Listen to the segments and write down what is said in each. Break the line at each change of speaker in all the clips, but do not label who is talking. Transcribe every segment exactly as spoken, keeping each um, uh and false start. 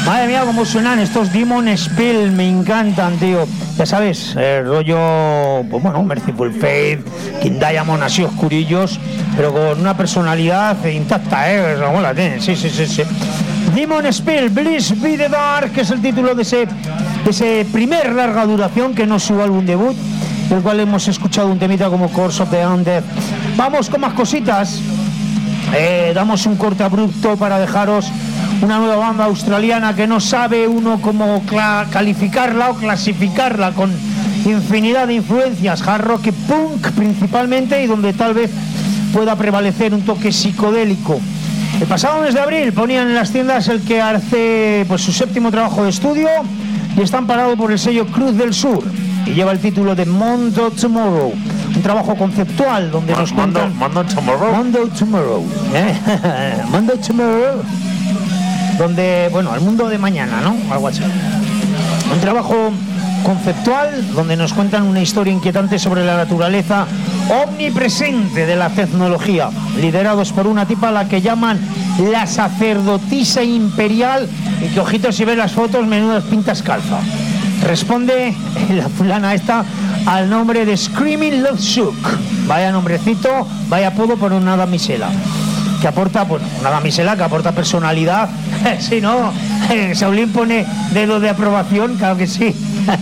Madre mía, cómo suenan estos Demon Spill, me encantan, tío. Ya sabes, el rollo, pues bueno, Merciful Fate, King Diamond, así oscurillos, pero con una personalidad intacta, ¿eh? Como la tienen, sí, sí, sí, sí. Demon Spill, Bliss Be The Dark, que es el título de ese, de ese primer larga duración, que no es su álbum debut, del cual hemos escuchado un temita como Course of the Undead. Vamos con más cositas. Eh, damos un corte abrupto para dejaros una nueva banda australiana que no sabe uno cómo cla- calificarla o clasificarla, con infinidad de influencias, hard rock y punk principalmente, y donde tal vez pueda prevalecer un toque psicodélico. El pasado mes de abril ponían en las tiendas el que hace pues su séptimo trabajo de estudio, y está amparado por el sello Cruz del Sur y lleva el título de Mondo Tomorrow, un trabajo conceptual donde nos cuentan
Mondo Tomorrow
Mondo Tomorrow, ¿eh? Mondo Tomorrow, donde, bueno, el mundo de mañana, ¿no? Algo así. Un trabajo conceptual donde nos cuentan una historia inquietante sobre la naturaleza omnipresente de la tecnología, liderados por una tipa a la que llaman la sacerdotisa imperial, y que, ojito, si ves las fotos, menudas pintas calza. Responde la fulana esta al nombre de Screaming Love Shook. Vaya nombrecito, vaya apodo por una damisela que aporta, bueno, una damisela que aporta personalidad. Si no, Saulín pone dedo de aprobación, claro que sí.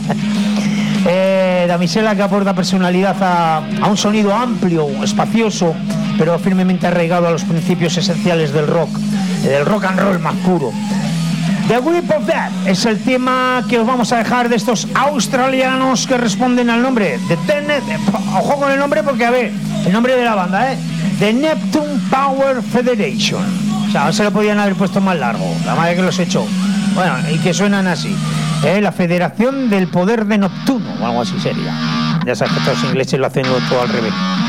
eh, damisela que aporta personalidad a, a un sonido amplio, espacioso, pero firmemente arraigado a los principios esenciales del rock, del rock and roll más puro. The Whip of Death es el tema que os vamos a dejar de estos australianos que responden al nombre de Tenet. Ojo con el nombre, porque, a ver, el nombre de la banda, ¿eh? The Neptune Power Federation. O sea, no se lo podían haber puesto más largo, la madre que los echó. Bueno, y que suenan así, ¿eh? La Federación del Poder de Neptuno, o algo así sería. Ya sabes que estos ingleses lo hacen todo al revés.